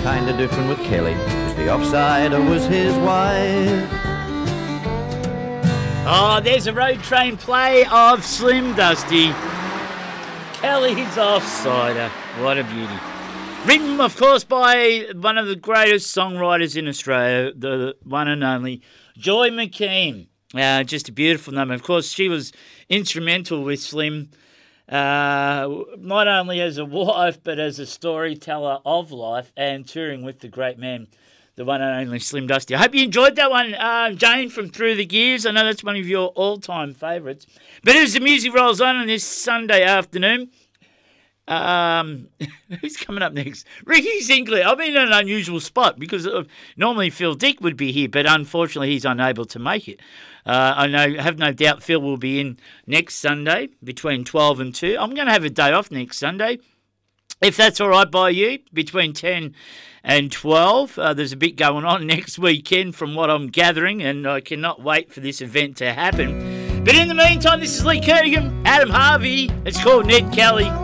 kinda different with Kelly, 'cause the offsider was his wife. Oh, there's a Road Train play of Slim Dusty. Kelly's Offsider. What a beauty. Written, of course, by one of the greatest songwriters in Australia, the one and only Joy McKean. Just a beautiful number. Of course, she was instrumental with Slim, not only as a wife, but as a storyteller of life and touring with the great man, the one and only Slim Dusty. I hope you enjoyed that one, Jane from Through the Gears. I know that's one of your all-time favourites. But as the music rolls on this Sunday afternoon, who's coming up next? Ricky Sinclair. I'm in an unusual spot because normally Phil Dick would be here, but unfortunately he's unable to make it. I have no doubt Phil will be in next Sunday between 12 and 2. I'm going to have a day off next Sunday, if that's all right by you, between 10 and 12. There's a bit going on next weekend from what I'm gathering, and I cannot wait for this event to happen. But in the meantime, this is Lee Kernaghan, Adam Harvey. It's called Ned Kelly.